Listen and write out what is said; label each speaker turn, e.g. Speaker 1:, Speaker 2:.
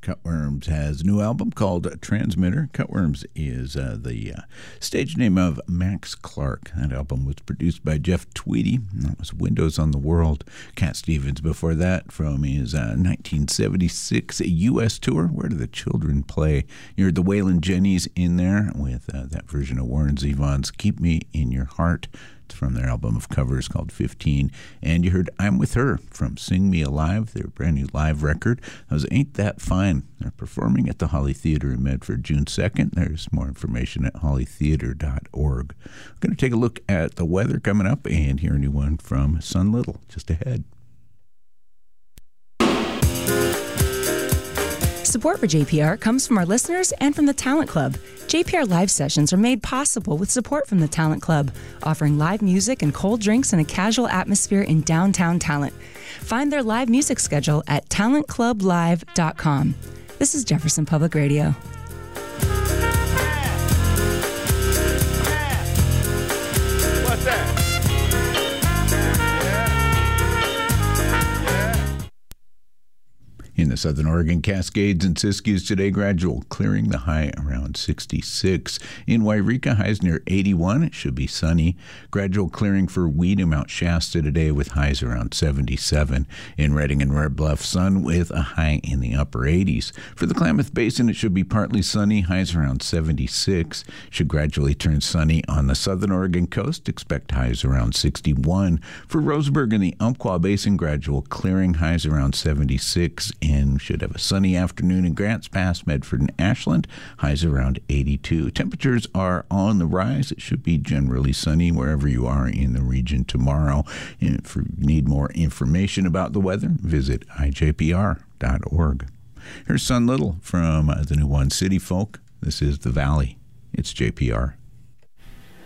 Speaker 1: Cutworms has a new album called Transmitter. Cutworms is the stage name of Max Clark. That album was produced by Jeff Tweedy. That was Windows on the World. Cat Stevens before that from his 1976 U.S. tour, Where Do the Children Play? You heard the Waylon Jennings in there with that version of Warren Zevon's Keep Me in Your Heart. From their album of covers called 15. And you heard I'm With Her from Sing Me Alive, their brand new live record. That was Ain't That Fine. They're performing at the Holly Theater in Medford June 2nd. There's more information at hollytheater.org. We're going to take a look at the weather coming up and hear a new one from Sun Little just ahead.
Speaker 2: Support for JPR comes from our listeners and from the Talent Club. JPR live sessions are made possible with support from the Talent Club, offering live music and cold drinks in a casual atmosphere in downtown Talent. Find their live music schedule at talentclublive.com. This is Jefferson Public Radio.
Speaker 3: What's that?
Speaker 1: In the Southern Oregon Cascades and Siskiyous today, gradual clearing, the high around 66. In Wairika, highs near 81. It should be sunny. Gradual clearing for Weed and Mount Shasta today with highs around 77. In Redding and Red Bluff, sun with a high in the upper 80s. For the Klamath Basin, it should be partly sunny, highs around 76. Should gradually turn sunny on the Southern Oregon coast. Expect highs around 61. For Roseburg and the Umpqua Basin, gradual clearing, highs around 76. And should have a sunny afternoon in Grants Pass, Medford, and Ashland. Highs around 82. Temperatures are on the rise. It should be generally sunny wherever you are in the region tomorrow. And if you need more information about the weather, visit ijpr.org. Here's Sun Little from the new one, City Folk. This is The Valley. It's JPR.